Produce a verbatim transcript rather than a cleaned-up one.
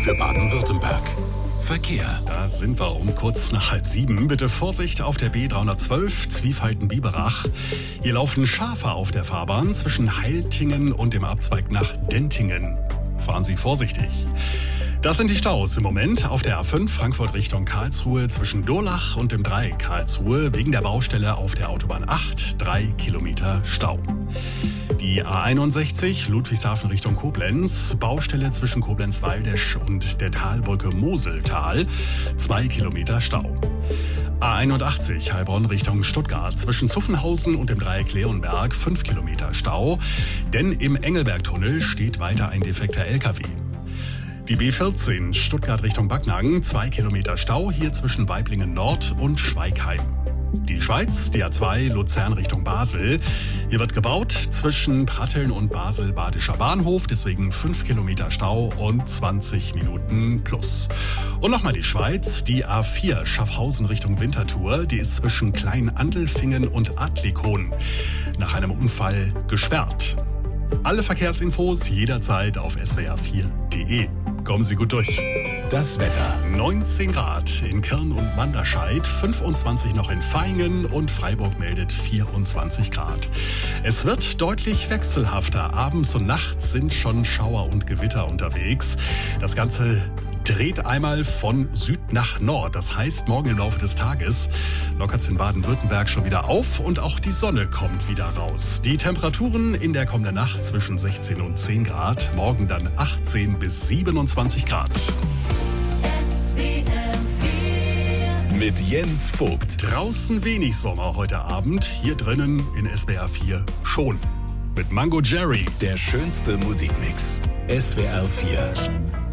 für Baden-Württemberg. Verkehr. Da sind wir um kurz nach halb sieben. Bitte Vorsicht auf der B dreihundertzwölf Zwiefalten-Biberach. Hier laufen Schafe auf der Fahrbahn zwischen Heiltingen und dem Abzweig nach Dentingen. Fahren Sie vorsichtig. Das sind die Staus im Moment auf der A fünf Frankfurt Richtung Karlsruhe zwischen Durlach und dem Dreieck Karlsruhe wegen der Baustelle auf der Autobahn acht, drei Kilometer Stau. Die A einundsechzig Ludwigshafen Richtung Koblenz, Baustelle zwischen Koblenz-Waldesch und der Talbrücke Moseltal, zwei Kilometer Stau. A einundachtzig Heilbronn Richtung Stuttgart zwischen Zuffenhausen und dem Dreieck Leonberg, fünf Kilometer Stau, denn im Engelbergtunnel steht weiter ein defekter L K W. Die B vierzehn Stuttgart Richtung Backnang, zwei Kilometer Stau, hier zwischen Waiblingen Nord und Schweigheim. Die Schweiz, die A zwei Luzern Richtung Basel. Hier wird gebaut zwischen Pratteln und Basel-Badischer Bahnhof, deswegen fünf Kilometer Stau und zwanzig Minuten plus. Und nochmal die Schweiz, die A vier Schaffhausen Richtung Winterthur, die ist zwischen Klein-Andelfingen und Adlikon nach einem Unfall gesperrt. Alle Verkehrsinfos jederzeit auf s w r vier punkt d e. Kommen Sie gut durch. Das Wetter. neunzehn Grad in Kirn und Manderscheid, fünfundzwanzig noch in Vaihingen und Freiburg meldet vierundzwanzig Grad. Es wird deutlich wechselhafter. Abends und nachts sind schon Schauer und Gewitter unterwegs. Das Ganze dreht einmal von Süd nach Nord. Das heißt, morgen im Laufe des Tages lockert es in Baden-Württemberg schon wieder auf und auch die Sonne kommt wieder raus. Die Temperaturen in der kommenden Nacht zwischen sechzehn und zehn Grad, morgen dann achtzehn bis siebenundzwanzig Grad. Mit Jens Vogt. Draußen wenig Sommer heute Abend, hier drinnen in S W R vier schon. Mit Mango Jerry. Der schönste Musikmix. S W R vier.